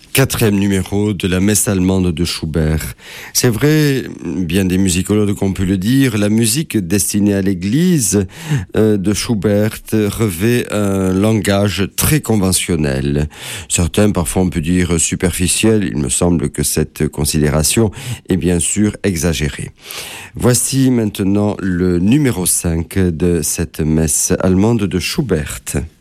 Quatrième numéro de la messe allemande de Schubert. C'est vrai, bien des musicologues ont pu le dire, la musique destinée à l'église de Schubert revêt un langage très conventionnel. Certains, parfois on peut dire superficiel, il me semble que cette considération est bien sûr exagérée. Voici maintenant le numéro 5 de cette messe allemande de Schubert.